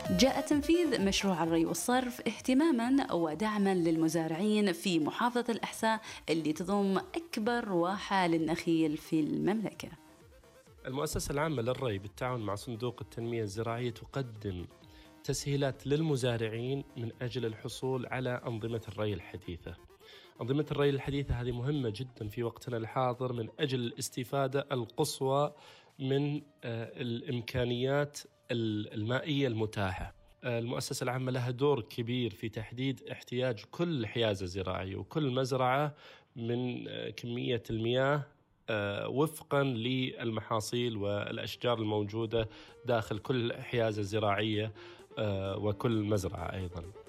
جاء تنفيذ مشروع الري والصرف اهتماماً ودعماً للمزارعين في محافظة الأحساء اللي تضم أكبر واحة للنخيل في المملكة. المؤسسة العامة للري بالتعاون مع صندوق التنمية الزراعية تقدم تسهيلات للمزارعين من أجل الحصول على أنظمة الري الحديثة. أنظمة الري الحديثة هذه مهمة جدا في وقتنا الحاضر من أجل الاستفادة القصوى من الإمكانيات المائية المتاحة. المؤسسة العامة لها دور كبير في تحديد احتياج كل حيازة زراعية وكل مزرعة من كمية المياه وفقا للمحاصيل والأشجار الموجودة داخل كل حيازة زراعية وكل مزرعة أيضا.